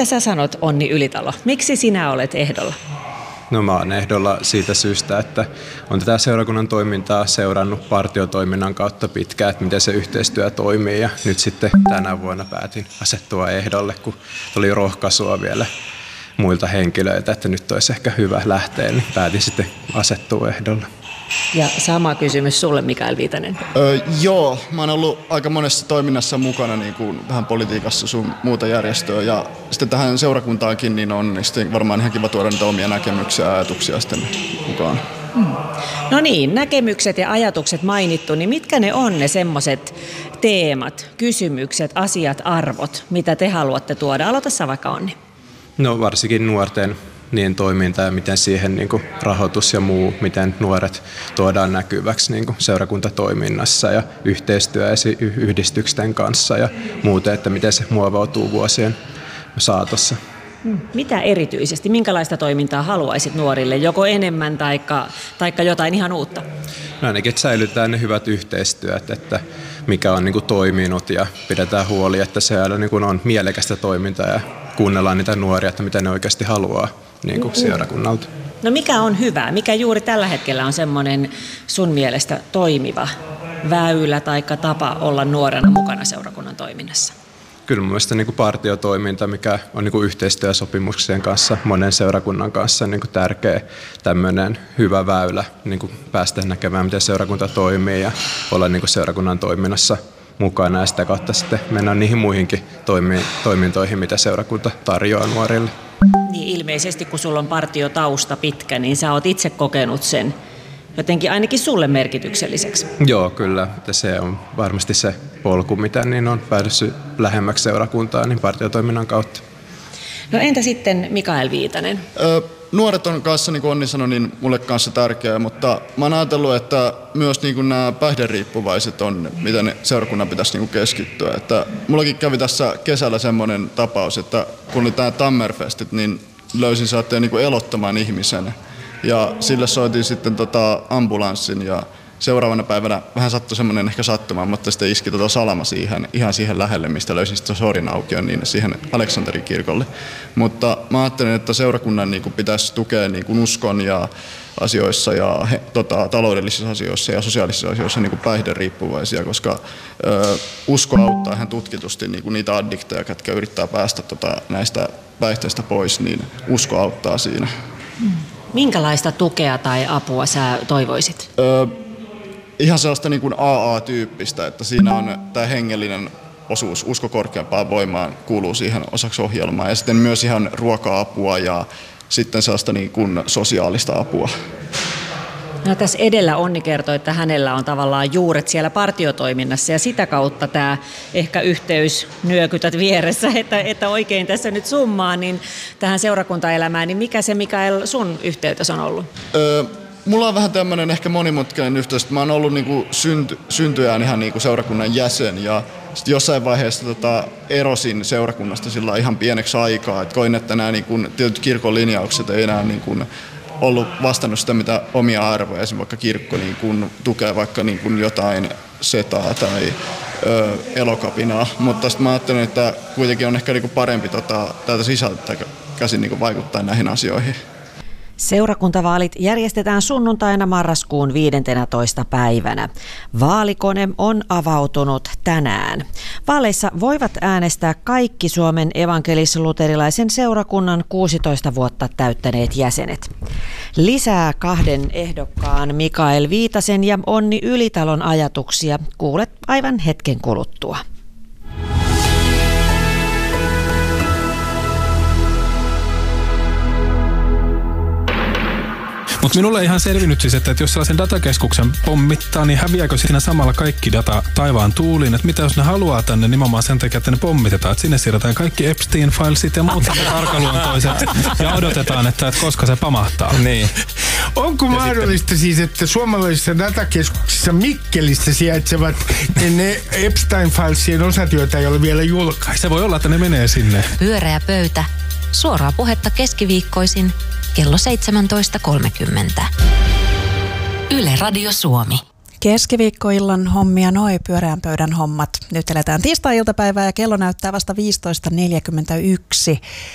sä sanot, Onni Ylitalo? Miksi sinä olet ehdolla? No mä oon ehdolla siitä syystä, että on tätä seurakunnan toimintaa seurannut partiotoiminnan kautta pitkään, että miten se yhteistyö toimii. Ja nyt sitten tänä vuonna päätin asettua ehdolle, kun tuli rohkaisua vielä muilta henkilöiltä, että nyt olisi ehkä hyvä lähteä, niin päätin sitten asettua ehdolle. Ja sama kysymys sulle, Mikael Viitanen. Joo, mä oon ollut aika monessa toiminnassa mukana, niin kuin vähän politiikassa sun muuta järjestöä, ja sitten tähän seurakuntaankin niin on sitten varmaan ihan kiva tuoda niitä omia näkemyksiä ja ajatuksia sitten mukaan. No niin, näkemykset ja ajatukset mainittu, niin mitkä ne on ne semmoiset teemat, kysymykset, asiat, arvot, mitä te haluatte tuoda? Aloita sä vaikka, Onni. No varsinkin nuorten niin toiminta ja miten siihen niin kuin rahoitus ja muu, miten nuoret tuodaan näkyväksi niin kuin seurakuntatoiminnassa ja yhteistyö yhdistysten kanssa ja muuten, että miten se muovautuu vuosien saatossa. Mitä erityisesti, minkälaista toimintaa haluaisit nuorille, joko enemmän taikka jotain ihan uutta? No ainakin, että säilytään ne hyvät yhteistyöt, että mikä on niin kuin toiminut ja pidetään huoli, että siellä niin kuin on mielekästä toimintaa ja kuunnellaan niitä nuoria, että mitä ne oikeasti haluaa niin kuin seurakunnalta. No mikä on hyvä? Mikä juuri tällä hetkellä on semmoinen sun mielestä toimiva väylä tai tapa olla nuorena mukana seurakunnan toiminnassa? Kyllä mun mielestä niin kuin partiotoiminta, mikä on niin kuin yhteistyösopimuksien kanssa, monen seurakunnan kanssa niin kuin tärkeä tämmöinen hyvä väylä niin kuin päästä näkemään, miten seurakunta toimii ja olla niin kuin seurakunnan toiminnassa mukana ja sitä kautta sitten mennään niihin muihinkin toimintoihin, mitä seurakunta tarjoaa nuorille. Niin ilmeisesti, kun sulla on partiotausta pitkä, niin sä oot itse kokenut sen jotenkin ainakin sulle merkitykselliseksi. Joo, kyllä. Se on varmasti se polku, mitä niin on päässyt lähemmäksi seurakuntaa niin partiotoiminnan kautta. No entä sitten Mikael Viitanen? Nuoret on kanssa, niin kuin Onni sanoi, niin mulle kanssa tärkeää, mutta mä oon ajatellut, että myös niin kuin nämä päihderiippuvaiset on, miten seurakunnan pitäisi niin kuin keskittyä. Että mullakin kävi tässä kesällä semmoinen tapaus, että kun oli tämä Tammerfestit, niin löysin saatteen niin kuin elottoman ihmisen. Ja sille soitin sitten ambulanssin ja seuraavana päivänä vähän sattui semmoinen ehkä sattuma, mutta sitten iski salama ihan siihen lähelle, mistä löysin sitten Sorinaukion, niin siihen Aleksanterin kirkolle. Mutta mä ajattelin, että seurakunnan niin kuin pitäisi tukea niin kuin uskon ja asioissa ja taloudellisissa asioissa ja sosiaalisissa asioissa niin kuin päihderiippuvaisia, koska usko auttaa ihan tutkitusti niin kuin niitä addikteja, jotka yrittää päästä näistä päihteistä pois, niin usko auttaa siinä. Minkälaista tukea tai apua sä toivoisit? Ihan sellaista niin kuin AA-tyyppistä, että siinä on tämä hengellinen osuus, usko korkeampaan voimaan kuuluu siihen osaksi ohjelmaa ja sitten myös ihan ruoka-apua ja sitten sellaista niin kuin sosiaalista apua. No, tässä edellä Onni kertoi, että hänellä on tavallaan juuret siellä partiotoiminnassa ja sitä kautta tämä ehkä yhteys nyökytät vieressä, että oikein tässä nyt summaa niin tähän seurakuntaelämään, niin mikä se Mikael sun yhteytesi on ollut? Mulla on vähän tämmöinen ehkä monimutkainen yhteys. Mä oon ollut niinku syntyään ihan niinku seurakunnan jäsen ja sitten jossain vaiheessa erosin seurakunnasta sillä ihan pieneksi aikaa. Et koin, että nämä niinku, tietyt kirkon linjaukset ei enää niinku, ollut vastannut sitä, mitä omia arvoja. Esimerkiksi vaikka kirkko niinku, tukee vaikka niinku, jotain setaa tai elokapinaa. Mutta sitten mä ajattelin, että kuitenkin on ehkä niinku, parempi täältä sisältä käsin niinku, vaikuttaa näihin asioihin. Seurakuntavaalit järjestetään sunnuntaina marraskuun 15. päivänä. Vaalikone on avautunut tänään. Vaaleissa voivat äänestää kaikki Suomen evankelis-luterilaisen seurakunnan 16 vuotta täyttäneet jäsenet. Lisää kahden ehdokkaan Mikael Viitasen ja Onni Ylitalon ajatuksia kuulet aivan hetken kuluttua. Mutta minulle ei ihan selvinnyt siis, että jos sellaisen datakeskuksen pommittaa, niin häviääkö siinä samalla kaikki data taivaan tuuliin? Että mitä jos ne haluaa tänne nimenomaan sen takia, että ne pommitetaan? Että sinne siirretään kaikki Epstein-filesit ja muut arkaluontoiset ja odotetaan, että koska se pamahtaa. Niin. Onko mahdollista siis, että suomalaisissa datakeskuksissa Mikkelissä sijaitsevat ne Epstein-filesien osat, joita ei ole vielä julkaistu? Se voi olla, että ne menee sinne. Pyöreä pöytä. Suoraa puhetta keskiviikkoisin kello 17.30. Yle Radio Suomi. Keskiviikkoillan hommia noi pyöreän pöydän hommat. Nyt eletään tiistai-iltapäivää ja kello näyttää vasta 15.41.